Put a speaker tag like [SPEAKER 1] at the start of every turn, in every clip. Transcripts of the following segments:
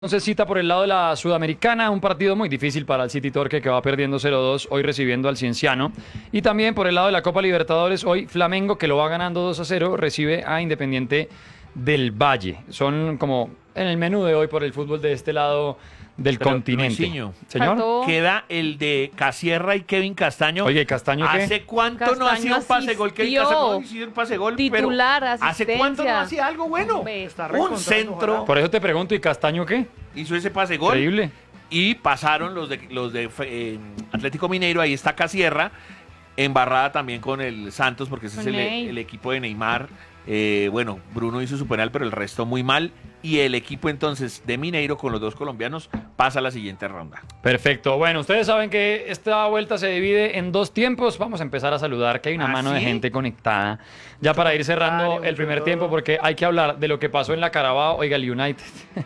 [SPEAKER 1] Entonces cita por el lado de la Sudamericana, un partido muy difícil para el City Torque que va perdiendo 0-2, hoy recibiendo al Cienciano. Y también por el lado de la Copa Libertadores, hoy Flamengo, que lo va ganando 2-0, recibe a Independiente del Valle. Son como en el menú de hoy por el fútbol de este lado del continente.
[SPEAKER 2] Luisinho,
[SPEAKER 1] Señor.
[SPEAKER 3] Faltó.
[SPEAKER 2] queda el de Casierra y Kevin Castaño.
[SPEAKER 1] Oye, ¿Castaño qué?
[SPEAKER 2] ¿Hace cuánto no
[SPEAKER 3] Castaño
[SPEAKER 2] hacía un pase gol? Kevin
[SPEAKER 3] asistió.
[SPEAKER 2] Castaño no hacía un pase gol,
[SPEAKER 3] Titular,
[SPEAKER 2] pero ¿hace cuánto no
[SPEAKER 3] asistencia.
[SPEAKER 2] hacía algo bueno?
[SPEAKER 3] Hombre,
[SPEAKER 4] está
[SPEAKER 2] Un
[SPEAKER 4] recontando,
[SPEAKER 2] centro,
[SPEAKER 4] ojalá.
[SPEAKER 1] Por eso te pregunto, ¿y Castaño qué?
[SPEAKER 2] hizo ese pase gol.
[SPEAKER 1] Increíble.
[SPEAKER 2] Y pasaron los de Atlético Mineiro, ahí está Casierra, embarrada también con el Santos, porque ese es
[SPEAKER 3] Con
[SPEAKER 2] el,
[SPEAKER 3] Ney.
[SPEAKER 2] el equipo de Neymar. Bueno, Bruno hizo su penal, pero el resto muy mal. Y el equipo entonces de Mineiro con los dos colombianos pasa a la siguiente ronda.
[SPEAKER 1] Perfecto. Bueno, ustedes saben que esta vuelta se divide en dos tiempos. Vamos a empezar a saludar, que hay una
[SPEAKER 2] ¿Ah,
[SPEAKER 1] mano de
[SPEAKER 2] sí?
[SPEAKER 1] gente conectada. Ya para ir cerrando
[SPEAKER 4] Dale,
[SPEAKER 1] el primer
[SPEAKER 4] mucho
[SPEAKER 1] tiempo,
[SPEAKER 4] todo.
[SPEAKER 1] porque hay que hablar de lo que pasó en la Carabao. Oiga, el United.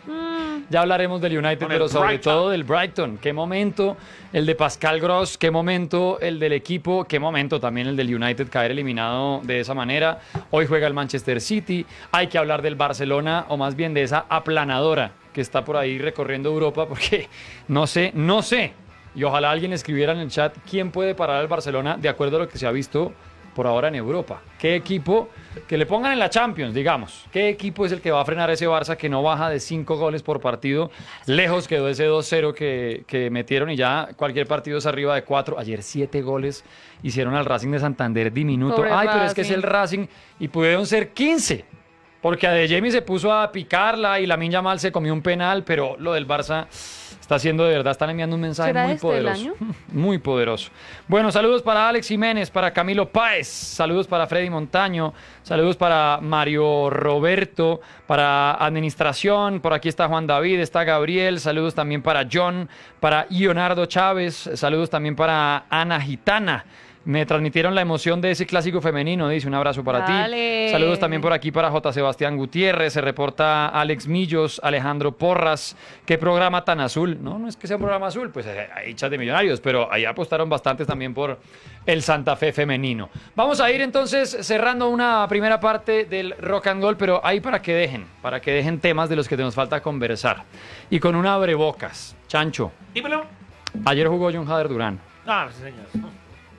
[SPEAKER 1] Ya hablaremos del United,
[SPEAKER 2] Con el
[SPEAKER 1] pero sobre
[SPEAKER 2] Brighton.
[SPEAKER 1] todo del Brighton. Qué momento el de Pascal Gross, qué momento el del equipo, qué momento también el del United caer eliminado de esa manera. Hoy juega el Manchester City. Hay que hablar del Barcelona, o más bien de esa aplanadora que está por ahí recorriendo Europa, porque no sé. Y ojalá alguien escribiera en el chat quién puede parar al Barcelona de acuerdo a lo que se ha visto por ahora en Europa. ¿Qué equipo que le pongan en la Champions, digamos? ¿Qué equipo es el que va a frenar ese Barça que no baja de 5 goles por partido? Lejos quedó ese 2-0 que metieron y ya cualquier partido es arriba de 4. Ayer 7 goles hicieron al Racing de Santander diminuto.
[SPEAKER 3] Pobre
[SPEAKER 1] Ay, pero es que es
[SPEAKER 3] Racing.
[SPEAKER 1] el Racing y pudieron ser 15. Porque Adeyemi se puso a picarla y Lamine Yamal se comió un penal, pero lo del Barça está haciendo de verdad, están enviando un mensaje
[SPEAKER 3] ¿Será
[SPEAKER 1] muy
[SPEAKER 3] este el
[SPEAKER 1] poderoso.
[SPEAKER 3] año?
[SPEAKER 1] Muy poderoso. Bueno, saludos para Alex Jiménez, para Camilo Páez, saludos para Freddy Montaño, saludos para Mario Roberto, para Administración, por aquí está Juan David, está Gabriel, saludos también para John, para Leonardo Chávez, saludos también para Ana Gitana. Me transmitieron la emoción de ese clásico femenino, dice, un abrazo para
[SPEAKER 3] Dale.
[SPEAKER 1] ti. Saludos también por aquí para J. Sebastián Gutiérrez, se reporta Alex Millos, Alejandro Porras. ¿Qué programa tan azul? No es que sea un programa azul, pues hay chat de millonarios, pero ahí apostaron bastantes también por el Santa Fe femenino. Vamos a ir entonces cerrando una primera parte del Rock and Roll, pero ahí para que dejen temas de los que nos falta conversar. Y con un abrebocas. Chancho,
[SPEAKER 2] Dímelo.
[SPEAKER 1] ayer jugó John Hader Durán.
[SPEAKER 2] Ah, sí, señor.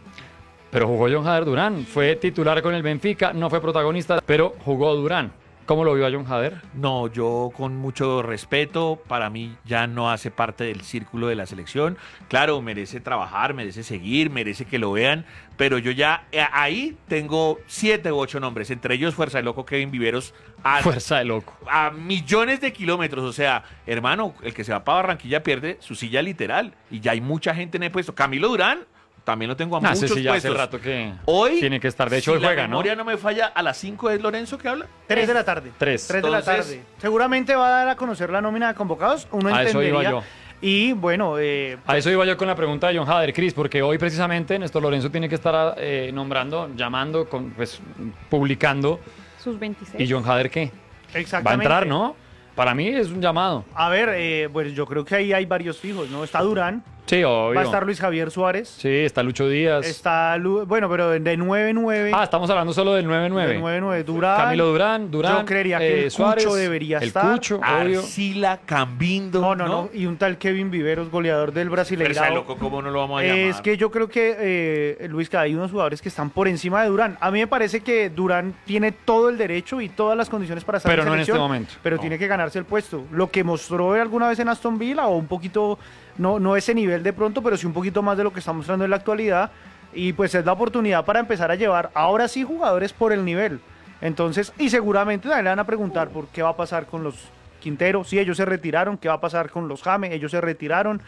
[SPEAKER 1] Pero jugó John Hader Durán, fue titular con el Benfica, no fue protagonista, pero jugó Durán. ¿Cómo lo vio a John Hader?
[SPEAKER 2] No, yo con mucho respeto, para mí ya no hace parte del círculo de la selección. Claro, merece trabajar, merece seguir, merece que lo vean, pero yo ya ahí tengo 7 u 8 nombres, entre ellos Fuerza de Loco Kevin Viveros,
[SPEAKER 1] Fuerza de loco.
[SPEAKER 2] a millones de kilómetros. O sea, hermano, el que se va para Barranquilla pierde su silla literal, y ya hay mucha gente en el puesto. Camilo Durán, también lo tengo a
[SPEAKER 1] Ese
[SPEAKER 2] muchos
[SPEAKER 1] sí ya hace
[SPEAKER 2] puestos.
[SPEAKER 1] rato que
[SPEAKER 2] Hoy
[SPEAKER 1] tiene que estar. De hecho,
[SPEAKER 2] si
[SPEAKER 1] hoy juega,
[SPEAKER 2] la
[SPEAKER 1] ¿no?
[SPEAKER 2] memoria no me falla, a las 5 es Lorenzo que habla.
[SPEAKER 4] 3 de la tarde.
[SPEAKER 1] 3.
[SPEAKER 4] 3 de la
[SPEAKER 2] Entonces-
[SPEAKER 4] tarde. Seguramente va a dar a conocer la nómina de convocados. Uno
[SPEAKER 1] A eso iba
[SPEAKER 4] entendería.
[SPEAKER 1] yo.
[SPEAKER 4] Y bueno,
[SPEAKER 1] A eso iba yo con la pregunta de John Hader, Cris, porque hoy precisamente Néstor Lorenzo tiene que estar nombrando, llamando, pues publicando.
[SPEAKER 3] Sus 26.
[SPEAKER 1] ¿Y John Hader qué? Va a
[SPEAKER 4] exactamente.
[SPEAKER 1] entrar, ¿no? Para mí es un llamado.
[SPEAKER 4] A ver, pues yo creo que ahí hay varios fijos, ¿no? Está Durán,
[SPEAKER 1] Sí, obvio.
[SPEAKER 4] va a estar Luis Javier Suárez,
[SPEAKER 1] Sí, está Lucho Díaz.
[SPEAKER 4] bueno, pero de 9-9.
[SPEAKER 1] Ah, estamos hablando solo del 9-9.
[SPEAKER 4] De 9-9, Durán.
[SPEAKER 1] Camilo Durán.
[SPEAKER 4] Yo creería que el
[SPEAKER 1] Suárez,
[SPEAKER 4] Cucho debería
[SPEAKER 1] el
[SPEAKER 4] estar.
[SPEAKER 1] Cucho, obvio.
[SPEAKER 2] Arcila, Cambindo.
[SPEAKER 4] No. Y un tal Kevin Viveros, goleador del
[SPEAKER 2] Fuerza de
[SPEAKER 4] Brasileirao.
[SPEAKER 2] Loco, ¿cómo no lo vamos a llamar?
[SPEAKER 4] Es que yo creo que, Luis, que hay unos jugadores que están por encima de Durán. A mí me parece que Durán tiene todo el derecho y todas las condiciones para estar
[SPEAKER 1] Pero
[SPEAKER 4] en
[SPEAKER 1] no en este
[SPEAKER 4] selección,
[SPEAKER 1] momento.
[SPEAKER 4] pero
[SPEAKER 1] No.
[SPEAKER 4] tiene que ganarse el puesto. Lo que mostró alguna vez en Aston Villa, o un poquito, no ese nivel de pronto, pero sí un poquito más de lo que está mostrando en la actualidad. Y pues es la oportunidad para empezar a llevar ahora sí jugadores por el nivel. Entonces, y seguramente también le van a preguntar por qué va a pasar con los Quintero, si ellos se retiraron, qué va a pasar con los Jame, ellos se retiraron.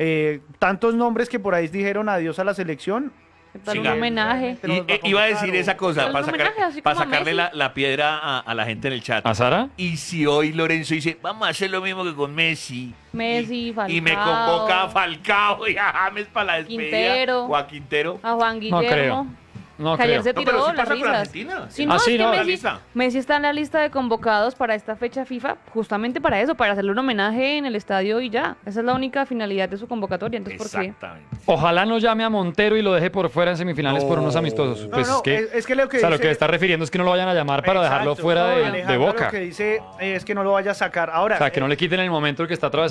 [SPEAKER 4] Tantos nombres que por ahí dijeron adiós a la selección.
[SPEAKER 3] Para un
[SPEAKER 2] Siga.
[SPEAKER 3] homenaje.
[SPEAKER 4] Te los va a
[SPEAKER 2] Iba a
[SPEAKER 4] convocar,
[SPEAKER 2] decir
[SPEAKER 4] o-
[SPEAKER 2] esa cosa,
[SPEAKER 3] Pero
[SPEAKER 2] para,
[SPEAKER 3] un homenaje, así
[SPEAKER 2] para
[SPEAKER 3] como a
[SPEAKER 2] sacarle
[SPEAKER 3] Messi.
[SPEAKER 2] la piedra a la gente en el chat.
[SPEAKER 1] ¿A Sara?
[SPEAKER 2] Y si hoy Lorenzo dice, vamos a hacer lo mismo que con Messi.
[SPEAKER 3] Messi,
[SPEAKER 2] y me
[SPEAKER 3] Falcao.
[SPEAKER 2] convoca a Falcao y a James para la despedida.
[SPEAKER 3] Quintero.
[SPEAKER 2] O a Quintero.
[SPEAKER 3] A Juan
[SPEAKER 1] No creo.
[SPEAKER 3] Guillermo.
[SPEAKER 1] No
[SPEAKER 3] que ayer
[SPEAKER 1] creo.
[SPEAKER 3] se
[SPEAKER 2] No, pero
[SPEAKER 3] tiró
[SPEAKER 2] sí
[SPEAKER 3] las
[SPEAKER 2] pasa con
[SPEAKER 3] risas.
[SPEAKER 2] Argentina.
[SPEAKER 3] Sí, no,
[SPEAKER 1] Ah,
[SPEAKER 3] es
[SPEAKER 1] sí,
[SPEAKER 3] que
[SPEAKER 1] no,
[SPEAKER 2] la
[SPEAKER 3] Messi,
[SPEAKER 2] lista.
[SPEAKER 3] Messi está en la lista de convocados para esta fecha FIFA, justamente para eso, para hacerle un homenaje en el estadio y ya. Esa es la única finalidad de su convocatoria. Entonces, ¿por qué?
[SPEAKER 2] Exactamente.
[SPEAKER 1] Ojalá no llame a Montero y lo deje por fuera en semifinales por unos amistosos.
[SPEAKER 2] No,
[SPEAKER 1] Pues
[SPEAKER 4] no, es que lo que
[SPEAKER 1] o sea, lo
[SPEAKER 4] dice-
[SPEAKER 1] que está refiriendo es que no lo vayan a llamar para dejarlo
[SPEAKER 4] Exacto.
[SPEAKER 1] fuera
[SPEAKER 4] No,
[SPEAKER 1] de
[SPEAKER 4] Alejandro
[SPEAKER 1] Boca.
[SPEAKER 4] Lo que dice es que no lo vaya a sacar. Ahora,
[SPEAKER 1] O sea, que no le quiten el momento el que está atravesando